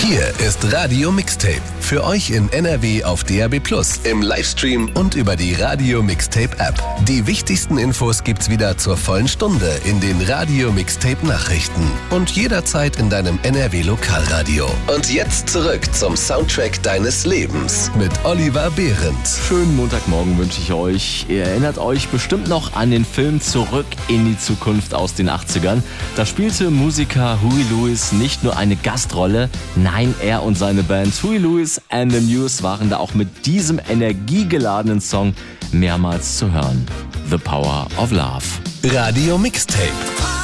Hier ist Radio Mixtape. Für euch in NRW auf DAB+, im Livestream und über die Radio Mixtape App. Die wichtigsten Infos gibt's wieder zur vollen Stunde in den Radio Mixtape Nachrichten und jederzeit in deinem NRW Lokalradio. Und jetzt zurück zum Soundtrack deines Lebens mit Oliver Behrendt. Schönen Montagmorgen wünsche ich euch. Ihr erinnert euch bestimmt noch an den Film Zurück in die Zukunft aus den 80ern. Da spielte Musiker Huey Lewis nicht nur eine Gastrolle, nein, er und seine Band Huey Lewis and the News waren da auch mit diesem energiegeladenen Song mehrmals zu hören. The Power of Love. Radio Mixtape.